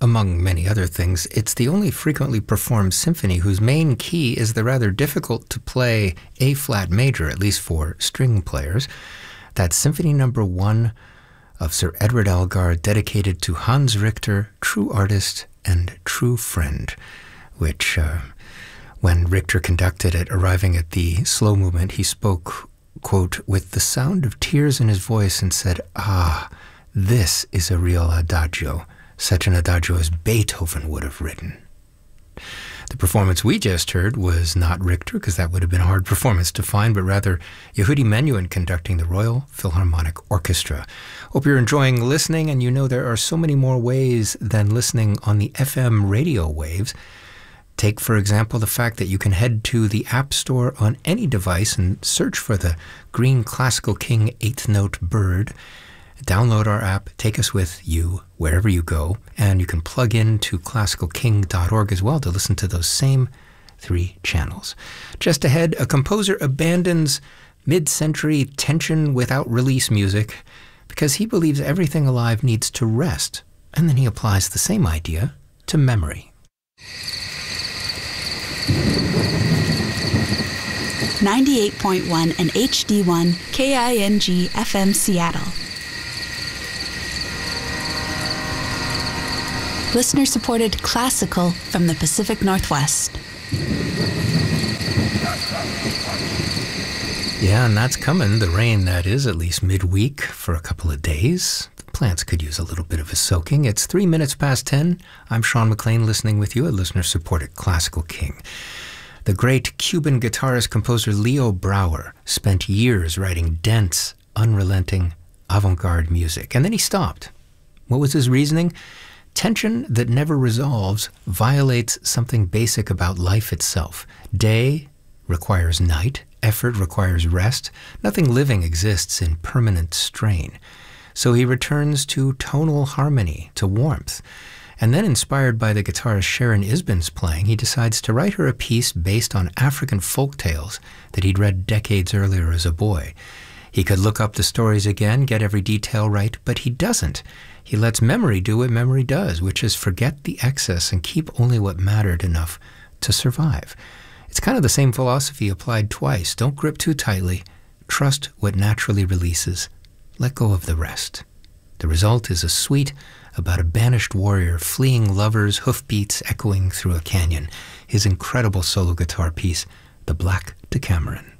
Among many other things, it's the only frequently performed symphony whose main key is the rather difficult to play A-flat major, at least for string players. That's Symphony No. 1 of Sir Edward Elgar, dedicated to Hans Richter, true artist and true friend, which, when Richter conducted it, arriving at the slow movement, he spoke, quote, with the sound of tears in his voice and said, "Ah, this is a real adagio, such an adagio as Beethoven would have written." The performance we just heard was not Richter, because that would have been a hard performance to find, but rather Yehudi Menuhin conducting the Royal Philharmonic Orchestra. Hope you're enjoying listening, and you know there are so many more ways than listening on the FM radio waves. Take, for example, the fact that you can head to the App Store on any device and search for the Green Classical King 8th Note Bird. Download our app, take us with you wherever you go, and you can plug into classicalking.org as well to listen to those same 3 channels. Just ahead, a composer abandons mid-century tension without release music because he believes everything alive needs to rest, and then he applies the same idea to memory. 98.1 and HD1 KING FM Seattle. Listener-supported classical from the Pacific Northwest. Yeah, and that's coming, the rain that is, at least midweek for a couple of days. The plants could use a little bit of a soaking. It's 3 minutes past 10. I'm Sean McLean, listening with you at listener-supported Classical King. The great Cuban guitarist-composer Leo Brouwer spent years writing dense, unrelenting, avant-garde music, and then he stopped. What was his reasoning? Tension that never resolves violates something basic about life itself. Day requires night. Effort requires rest. Nothing living exists in permanent strain. So he returns to tonal harmony, to warmth. And then, inspired by the guitarist Sharon Isbin's playing, he decides to write her a piece based on African folk tales that he'd read decades earlier as a boy. He could look up the stories again, get every detail right, but he doesn't. He lets memory do what memory does, which is forget the excess and keep only what mattered enough to survive. It's kind of the same philosophy applied twice. Don't grip too tightly. Trust what naturally releases. Let go of the rest. The result is a suite about a banished warrior fleeing lovers, hoofbeats echoing through a canyon. His incredible solo guitar piece, The Black Decameron.